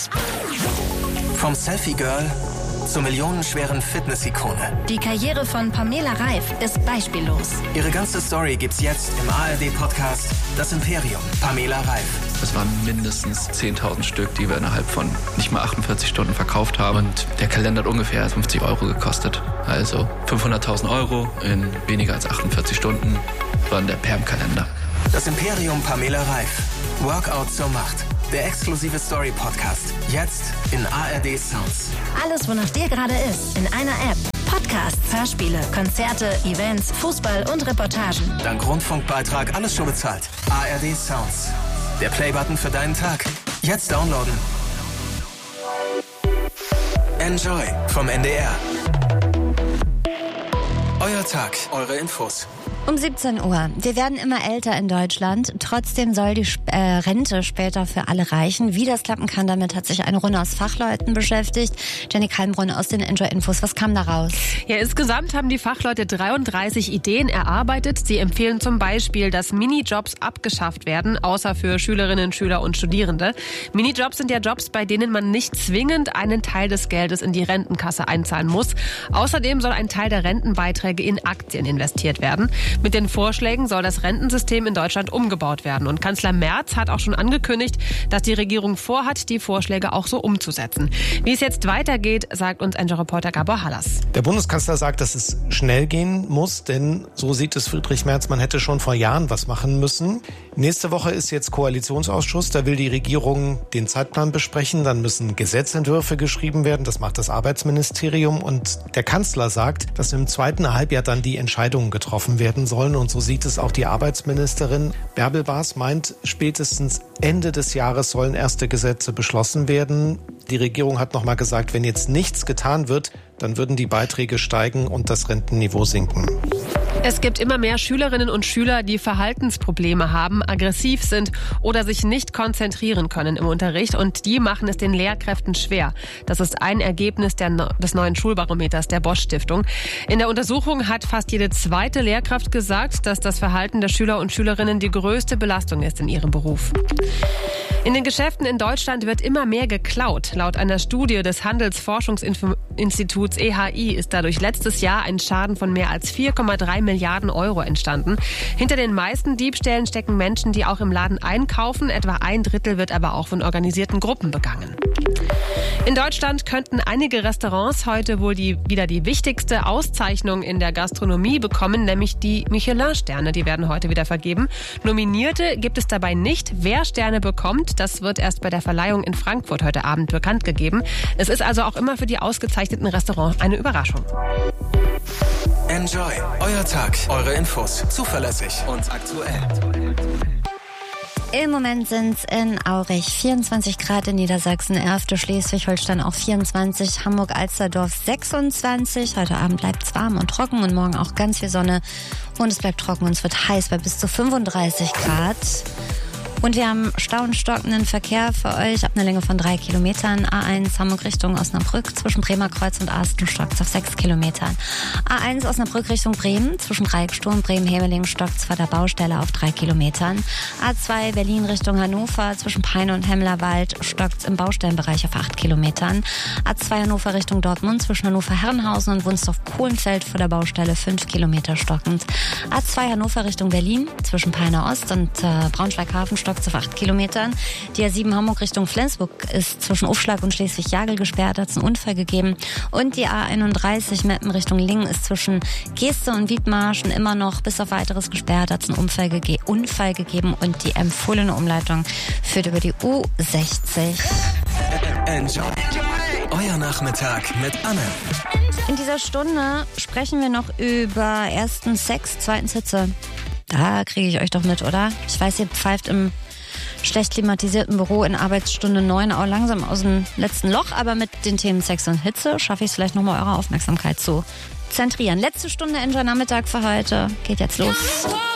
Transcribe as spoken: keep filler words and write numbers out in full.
Sounds. Vom Selfie-Girl zur millionenschweren Fitness-Ikone. Die Karriere von Pamela Reif ist beispiellos. Ihre ganze Story gibt's jetzt im A R D-Podcast Das Imperium. Pamela Reif. Es waren mindestens zehntausend Stück, die wir innerhalb von nicht mal achtundvierzig Stunden verkauft haben. Und der Kalender hat ungefähr fünfzig Euro gekostet. Also fünfhunderttausend Euro in weniger als achtundvierzig Stunden war der Perm-Kalender. Das Imperium Pamela Reif. Workout zur Macht. Der exklusive Story-Podcast. Jetzt in A R D Sounds. Alles, wonach dir gerade ist, in einer App. Podcasts, Hörspiele, Konzerte, Events, Fußball und Reportagen. Dank Rundfunkbeitrag alles schon bezahlt. A R D Sounds. Der Playbutton für deinen Tag. Jetzt downloaden. Enjoy vom N D R. Euer Tag, eure Infos. Um siebzehn Uhr. Wir werden immer älter in Deutschland. Trotzdem soll die äh, Rente später für alle reichen. Wie das klappen kann, damit hat sich eine Runde aus Fachleuten beschäftigt. Jenny Kalmbrunn aus den Enjoy-Infos. Was kam da raus? Ja, insgesamt haben die Fachleute dreiunddreißig Ideen erarbeitet. Sie empfehlen zum Beispiel, dass Minijobs abgeschafft werden, außer für Schülerinnen, Schüler und Studierende. Minijobs sind ja Jobs, bei denen man nicht zwingend einen Teil des Geldes in die Rentenkasse einzahlen muss. Außerdem soll ein Teil der Rentenbeiträge in Aktien investiert werden. Mit den Vorschlägen soll das Rentensystem in Deutschland umgebaut werden. Und Kanzler Merz hat auch schon angekündigt, dass die Regierung vorhat, die Vorschläge auch so umzusetzen. Wie es jetzt weitergeht, sagt uns Enjoy-Reporter Gabor Hallas. Der Bundeskanzler sagt, dass es schnell gehen muss, denn so sieht es Friedrich Merz, man hätte schon vor Jahren was machen müssen. Nächste Woche ist jetzt Koalitionsausschuss, da will die Regierung den Zeitplan besprechen, dann müssen Gesetzentwürfe geschrieben werden, das macht das Arbeitsministerium und der Kanzler sagt, dass im zweiten Halbjahr dann die Entscheidungen getroffen werden sollen und so sieht es auch die Arbeitsministerin. Bärbel Baas meint, spätestens Ende des Jahres sollen erste Gesetze beschlossen werden. Die Regierung hat nochmal gesagt, wenn jetzt nichts getan wird, dann würden die Beiträge steigen und das Rentenniveau sinken. Es gibt immer mehr Schülerinnen und Schüler, die Verhaltensprobleme haben, aggressiv sind oder sich nicht konzentrieren können im Unterricht. Und die machen es den Lehrkräften schwer. Das ist ein Ergebnis der, des neuen Schulbarometers der Bosch Stiftung. In der Untersuchung hat fast jede zweite Lehrkraft gesagt, dass das Verhalten der Schüler und Schülerinnen die größte Belastung ist in ihrem Beruf. In den Geschäften in Deutschland wird immer mehr geklaut. Laut einer Studie des Handelsforschungsinstituts E H I ist dadurch letztes Jahr ein Schaden von mehr als vier Komma drei Milliarden Euro entstanden. Hinter den meisten Diebstählen stecken Menschen, die auch im Laden einkaufen. Etwa ein Drittel wird aber auch von organisierten Gruppen begangen. In Deutschland könnten einige Restaurants heute wohl die, wieder die wichtigste Auszeichnung in der Gastronomie bekommen, nämlich die Michelin-Sterne. Die werden heute wieder vergeben. Nominierte gibt es dabei nicht. Wer Sterne bekommt, das wird erst bei der Verleihung in Frankfurt heute Abend bekannt gegeben. Es ist also auch immer für die ausgezeichneten Restaurants eine Überraschung. Enjoy. Euer Tag, eure Infos. Zuverlässig und aktuell. Im Moment sind es in Aurich vierundzwanzig Grad, in Niedersachsen, Erfte, Schleswig-Holstein auch vierundzwanzig, Hamburg-Alsterdorf sechsundzwanzig. Heute Abend bleibt es warm und trocken und morgen auch ganz viel Sonne. Und es bleibt trocken und es wird heiß bei bis zu fünfunddreißig Grad. Und wir haben Stau und stockenden Verkehr für euch ab einer Länge von drei Kilometern. A eins Hamburg Richtung Osnabrück zwischen Bremer Kreuz und Arsten stockt auf sechs Kilometern. A eins Osnabrück Richtung Bremen zwischen Dreiecksturm, Bremen-Hemeling stockt vor der Baustelle auf drei Kilometern. A zwei Berlin Richtung Hannover zwischen Peine und Hemmlerwald stockt im Baustellenbereich auf acht Kilometern. A zwei Hannover Richtung Dortmund zwischen Hannover-Herrenhausen und Wunsdorf-Kohlenfeld vor der Baustelle fünf Kilometer stockend. A zwei Hannover Richtung Berlin zwischen Peine Ost und äh, Braunschweig-Hafen stockt auf acht Kilometern. Die A sieben Hamburg Richtung Flensburg ist zwischen Ufschlag und Schleswig-Jagel gesperrt, hat es einen Unfall gegeben. Und die A einunddreißig Meppen Richtung Lingen ist zwischen Geeste und Wiedmarschen immer noch bis auf weiteres gesperrt, hat es einen Unfall, gege- Unfall gegeben und die empfohlene Umleitung führt über die U sechzig. Enjoy. Euer Nachmittag mit Anne. In dieser Stunde sprechen wir noch über ersten Sex, zweitens Hitze. Da kriege ich euch doch mit, oder? Ich weiß, ihr pfeift im schlecht klimatisierten Büro in Arbeitsstunde neun auch langsam aus dem letzten Loch, aber mit den Themen Sex und Hitze schaffe ich es vielleicht nochmal, eure Aufmerksamkeit zu zentrieren. Letzte Stunde Enjoy Nachmittag für heute. Geht jetzt los.